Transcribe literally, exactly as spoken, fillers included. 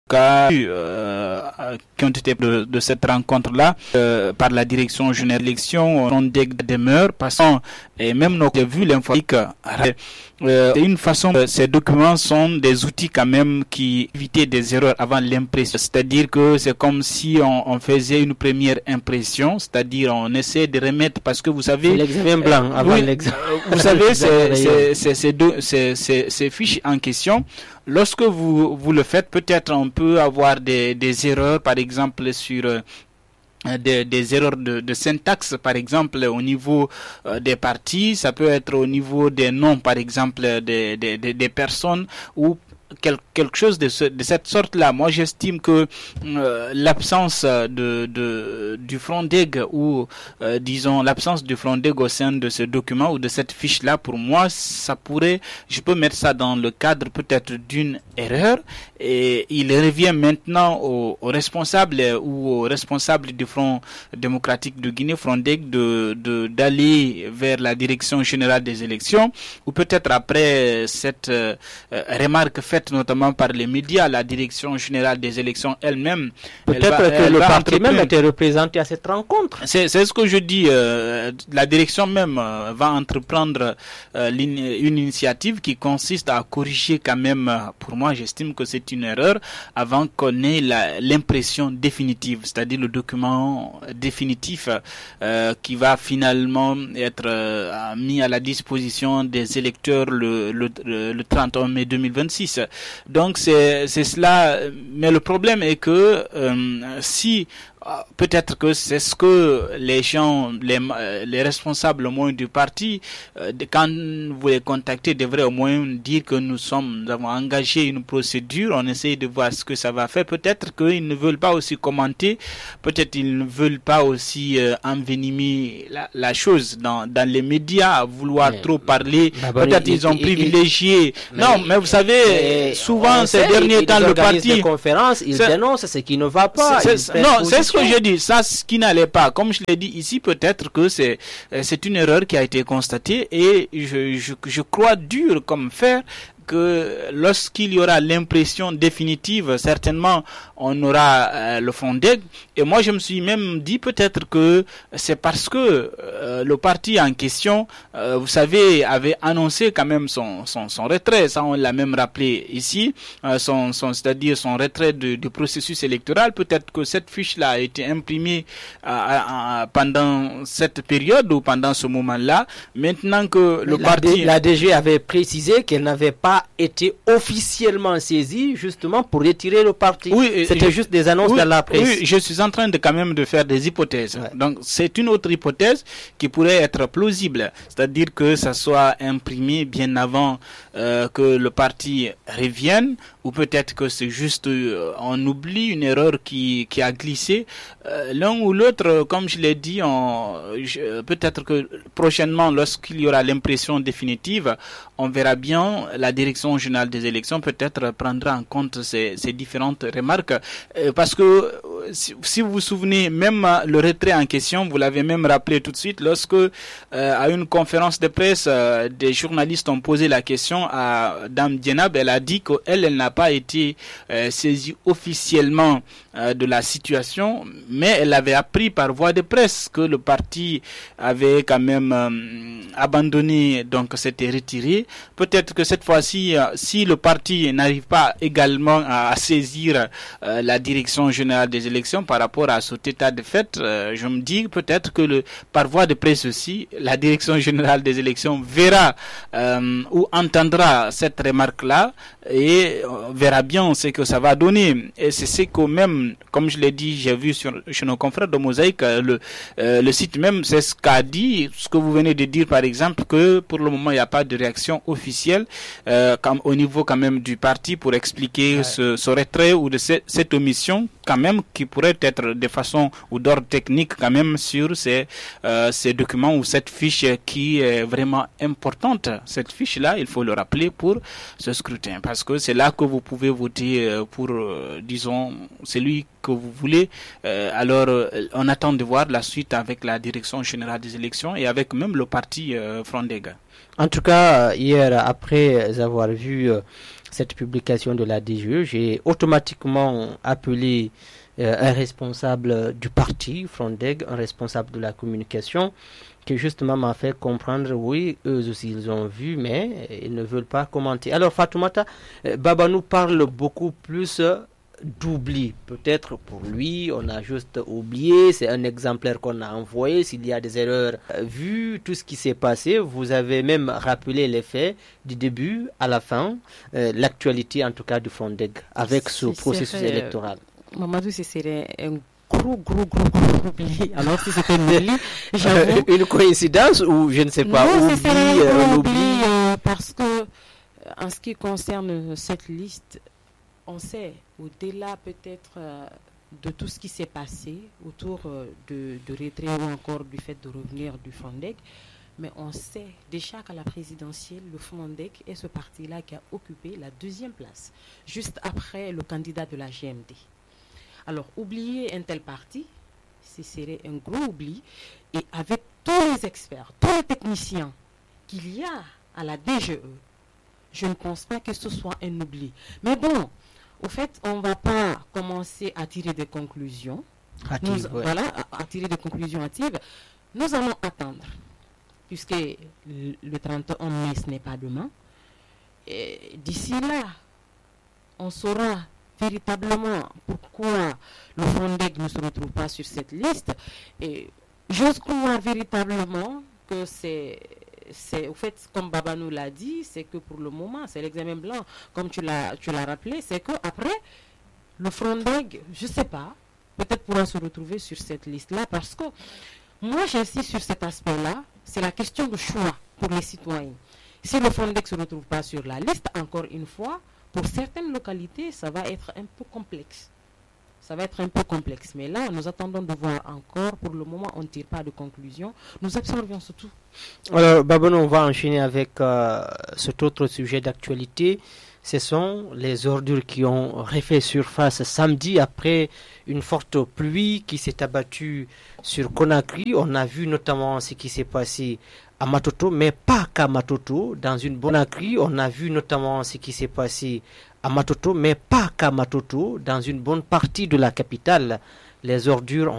cas euh, qui ont été de, de cette rencontre-là euh, par la direction générale de l'élection, on demeure parce que et même nous avons vu l'informatique. Euh, c'est une façon, euh, ces documents sont des outils quand même qui évitaient des erreurs avant l'impression. C'est-à-dire que c'est comme si on, on faisait une première impression, c'est-à-dire on essaie de remettre, parce que vous savez... L'examen blanc, euh, avant oui, l'examen. Vous savez, c'est, c'est, c'est, c'est deux, c'est, c'est, ces fiches en question, lorsque vous, vous le faites, peut-être on peut avoir des, des erreurs, par exemple sur... Euh, Des, des erreurs de, de syntaxe, par exemple au niveau euh, des partis, ça peut être au niveau des noms, par exemple des, des, des, des personnes, ou quel, quelque chose de, ce, de cette sorte-là. Moi, j'estime que euh, l'absence de, de, du Frondeg ou, euh, disons, l'absence du Frondeg au sein de ce document ou de cette fiche-là, pour moi, ça pourrait, je peux mettre ça dans le cadre peut-être d'une erreur, et il revient maintenant aux, aux responsables ou aux responsables du Front démocratique de Guinée, Frondeg, de, de, d'aller vers la direction générale des élections, ou peut-être après cette euh, remarque faite notamment par les médias, la direction générale des élections elle-même. Peut-être elle va, que le parti même était représenté à cette rencontre. C'est, c'est ce que je dis. Euh, la direction même euh, va entreprendre euh, une initiative qui consiste à corriger quand même, euh, pour moi j'estime que c'est une erreur, avant qu'on ait la, l'impression définitive, c'est-à-dire le document définitif euh, qui va finalement être euh, mis à la disposition des électeurs le, le, le trente et un mai deux mille vingt-six. Donc c'est, c'est cela, mais le problème est que euh, si peut-être que c'est ce que les gens, les, les responsables au moins du parti, euh, quand vous les contactez, devraient au moins dire que nous sommes, nous avons engagé une procédure, on essaie de voir ce que ça va faire. Peut-être qu'ils ne veulent pas aussi commenter, peut-être ils ne veulent pas aussi euh, envenimer la, la chose dans, dans les médias, vouloir mais, trop parler. Peut-être il, ils ont il, privilégié. Il, non, mais, mais vous savez, mais, souvent ces derniers temps, le parti. Des conférences, ils dénoncent ce qui ne va pas. C'est, c'est, non, c'est ce que je dis, ça, ce qui n'allait pas. Comme je l'ai dit ici, peut-être que c'est, c'est une erreur qui a été constatée, et je, je, je crois dur comme fer que lorsqu'il y aura l'impression définitive, certainement on aura euh, le Frondeg. Et moi je me suis même dit peut-être que c'est parce que euh, le parti en question, euh, vous savez, avait annoncé quand même son, son, son retrait, ça on l'a même rappelé ici, euh, son, son, c'est-à-dire son retrait du, du processus électoral. Peut-être que cette fiche-là a été imprimée euh, euh, pendant cette période ou pendant ce moment-là. Maintenant que le la parti... D, la D G avait précisé qu'elle n'avait pas été officiellement saisie justement pour retirer le parti. Oui, c'était je, juste des annonces oui, dans la presse. Oui, je suis en train de quand même de faire des hypothèses. Ouais. Donc c'est une autre hypothèse qui pourrait être plausible, c'est-à-dire que ça soit imprimé bien avant euh, que le parti revienne, ou peut-être que c'est juste euh, on oublie une erreur qui qui a glissé. Euh, l'un ou l'autre, comme je l'ai dit, on, je, peut-être que prochainement, lorsqu'il y aura l'impression définitive, on verra bien la direction générale des élections peut-être prendra en compte ces, ces différentes remarques, euh, parce que si, si vous vous souvenez, même le retrait en question, vous l'avez même rappelé tout de suite, lorsque euh, à une conférence de presse, euh, des journalistes ont posé la question à Dame Dienab, elle a dit qu'elle, elle n'a pas été euh, saisie officiellement euh, de la situation, mais elle avait appris par voie de presse que le parti avait quand même euh, abandonné, donc s'était retiré. Peut-être que cette fois-ci, euh, si le parti n'arrive pas également à, à saisir euh, la direction générale des élections par rapport à cet état de fait, euh, je me dis peut-être que le, par voie de presse aussi, la direction générale des élections verra euh, ou entendra cette remarque-là et euh, verra bien ce que ça va donner. Et c'est ce que même, comme je l'ai dit, j'ai vu sur, chez nos confrères de Mosaïque, le, euh, le site même, c'est ce qu'a dit, ce que vous venez de dire par exemple, que pour le moment il n'y a pas de réaction officielle euh, comme, au niveau quand même du parti pour expliquer ouais. ce, ce retrait ou de ce, cette omission quand même qui pourrait être de façon ou d'ordre technique quand même sur ces, euh, ces documents ou cette fiche qui est vraiment importante. Cette fiche-là, il faut le rappeler pour ce scrutin parce que c'est là que vous pouvez voter pour, euh, disons, celui que vous voulez. Euh, alors, euh, on attend de voir la suite avec la direction générale des élections et avec même le parti euh, Frondeg. En tout cas, hier, après avoir vu euh, cette publication de la D G E, j'ai automatiquement appelé euh, un responsable du parti, Frondeg, un responsable de la communication, qui justement m'a fait comprendre, oui, eux aussi ils ont vu, mais ils ne veulent pas commenter. Alors Fatoumata, euh, Baba nous parle beaucoup plus euh, d'oubli. Peut-être pour lui, on a juste oublié, c'est un exemplaire qu'on a envoyé, s'il y a des erreurs. Euh, vu tout ce qui s'est passé, vous avez même rappelé les faits du début à la fin, euh, l'actualité en tout cas du Frondeg, avec ce Ce processus serait, électoral. Mamadou, ce serait un gros, gros, gros, gros oubli. Alors, si c'était un oubli, j'avoue. Une coïncidence ou je ne sais pas, Non, ce oubli, serait euh, un un oubli, oubli. euh, parce que, euh, en ce qui concerne cette liste, on sait, au-delà peut-être euh, de tout ce qui s'est passé autour euh, de, de retrait ou encore du fait de revenir du Frondeg, mais on sait déjà qu'à la présidentielle, le Frondeg est ce parti-là qui a occupé la deuxième place, juste après le candidat de la G M D. Alors, oublier un tel parti, ce serait un gros oubli. Et avec tous les experts, tous les techniciens qu'il y a à la D G E, je ne pense pas que ce soit un oubli. Mais bon, au fait, on ne va pas commencer à tirer des conclusions. Hâtives, Nous, ouais. Voilà, à, à tirer des conclusions hâtives. Nous allons attendre, puisque le, le trente et un mai, ce n'est pas demain. Et d'ici là, on saura véritablement pourquoi le Frondeg ne se retrouve pas sur cette liste. Et j'ose croire véritablement que c'est, c'est, au fait, comme Baba nous l'a dit, c'est que pour le moment, c'est l'examen blanc, comme tu l'as, tu l'as rappelé, c'est que après le Frondeg, je ne sais pas, peut-être pourra se retrouver sur cette liste-là, parce que moi, j'insiste sur cet aspect-là, c'est la question de choix pour les citoyens. Si le Frondeg ne se retrouve pas sur la liste, encore une fois, pour certaines localités, ça va être un peu complexe. Ça va être un peu complexe. Mais là, nous attendons de voir encore. Pour le moment, on ne tire pas de conclusion. Nous observons surtout. Alors, Babon, on va enchaîner avec euh, cet autre sujet d'actualité. Ce sont les ordures qui ont refait surface samedi après une forte pluie qui s'est abattue sur Conakry. On a vu notamment ce qui s'est passé à Matoto, mais pas qu'à Matoto. Dans une bonne Conakry, on a vu notamment ce qui s'est passé à Matoto, mais pas qu'à Matoto. Dans une bonne partie de la capitale, les ordures ont